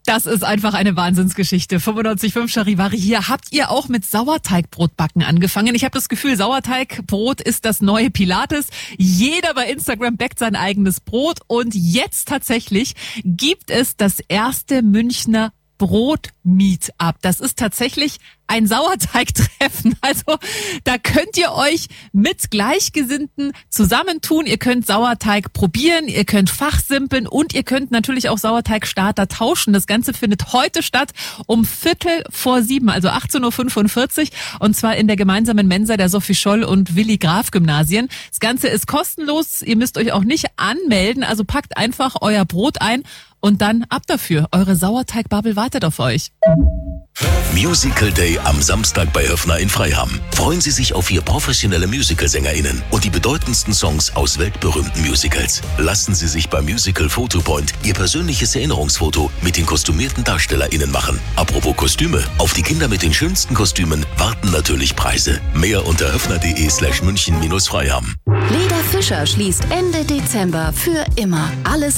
Das ist einfach eine Wahnsinnsgeschichte. 95.5 Charivari hier. Habt ihr auch mit Sauerteigbrotbacken angefangen? Ich habe das Gefühl, Sauerteigbrot ist das neue Pilates. Jeder bei Instagram backt sein eigenes Brot. Und jetzt tatsächlich gibt es das erste Münchner Brot-Meetup. Das ist tatsächlich ein Sauerteigtreffen. Also da könnt ihr euch mit Gleichgesinnten zusammentun. Ihr könnt Sauerteig probieren, ihr könnt fachsimpeln und ihr könnt natürlich auch Sauerteigstarter tauschen. Das Ganze findet heute statt um 6:45, also 18:45 Uhr, und zwar in der gemeinsamen Mensa der Sophie Scholl und Willi Graf Gymnasien. Das Ganze ist kostenlos. Ihr müsst euch auch nicht anmelden. Also packt einfach euer Brot ein und dann ab dafür. Eure Sauerteigbubble wartet auf euch. Musical Day am Samstag bei Höffner in Freiham. Freuen Sie sich auf 4 professionelle Musicalsängerinnen und die bedeutendsten Songs aus weltberühmten Musicals. Lassen Sie sich beim Musical Photopoint Ihr persönliches Erinnerungsfoto mit den kostümierten DarstellerInnen machen. Apropos Kostüme, auf die Kinder mit den schönsten Kostümen warten natürlich Preise. Mehr unter höffner.de/München-Freiham. Leda Fischer schließt Ende Dezember für immer. Alles